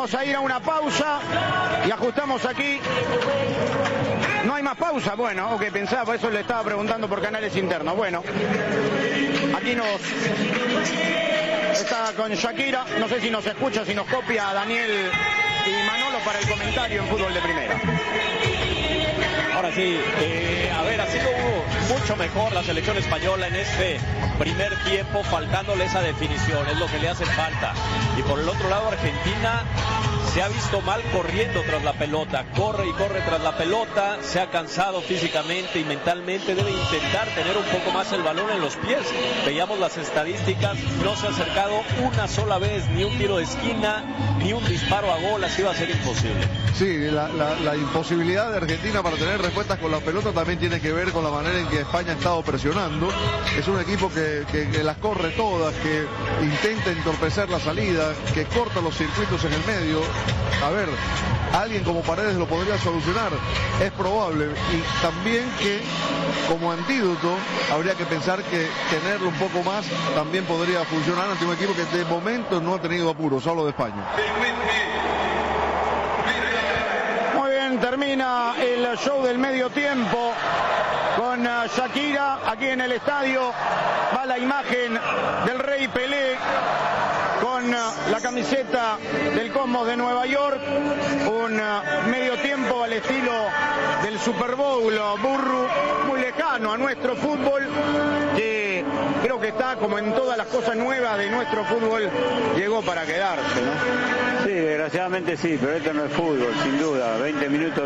Vamos a ir a una pausa y ajustamos aquí. ¿No hay más pausa? Bueno, ok, pensaba, por eso le estaba preguntando por canales internos. Bueno, aquí está con Shakira. No sé si nos escucha, si nos copia Daniel y Manolo para el comentario en Fútbol de Primera. Ahora sí, a ver, ha sido mucho mejor la selección española en este primer tiempo, faltándole esa definición, es lo que le hace falta. Y por el otro lado, Argentina se ha visto mal corriendo tras la pelota, corre y corre tras la pelota, se ha cansado físicamente y mentalmente, debe intentar tener un poco más el balón en los pies. Veíamos las estadísticas, no se ha acercado una sola vez, ni un tiro de esquina, ni un disparo a gol, así va a ser imposible. Sí, la imposibilidad de Argentina para tener respuestas con la pelota también tiene que ver con la manera en que España ha estado presionando. Es un equipo que las corre todas, que intenta entorpecer la salida, que corta los circuitos en el medio. A ver, alguien como Paredes lo podría solucionar, es probable, y también que como antídoto habría que pensar que tenerlo un poco más también podría funcionar ante un equipo que de momento no ha tenido apuros, hablo de España. Muy bien, termina el show del medio tiempo con Shakira aquí en el estadio. Va la imagen del Rey Pelé con la camiseta del Cosmos de Nueva York. Un medio tiempo al estilo del Super Bowl, Burru, muy lejano a nuestro fútbol, que creo que está, como en todas las cosas nuevas de nuestro fútbol, llegó para quedarse, ¿no? Sí, desgraciadamente sí, pero esto no es fútbol, sin duda. 20 minutos